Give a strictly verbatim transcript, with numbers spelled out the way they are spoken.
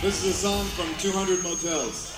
This is a song from two hundred Motels.